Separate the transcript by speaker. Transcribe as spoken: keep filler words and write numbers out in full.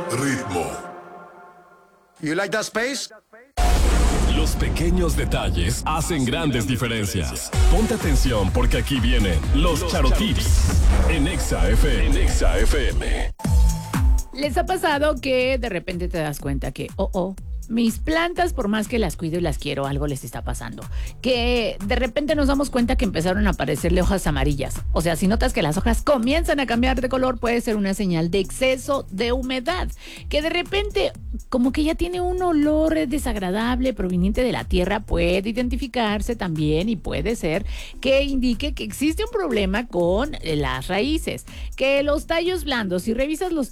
Speaker 1: Ritmo.
Speaker 2: You like that space?
Speaker 3: Los pequeños detalles hacen grandes diferencias. Ponte atención porque aquí vienen los Charotips en Exa F M. En Exa F M.
Speaker 4: ¿Les ha pasado que de repente te das cuenta que, oh, oh, mis plantas, por más que las cuido y las quiero, algo les está pasando? Que de repente nos damos cuenta que empezaron a aparecerle hojas amarillas. O sea, si notas que las hojas comienzan a cambiar de color, puede ser una señal de exceso de humedad. Que de repente, como que ya tiene un olor desagradable proveniente de la tierra, puede identificarse también y puede ser que indique que existe un problema con las raíces. Que los tallos blandos, si revisas los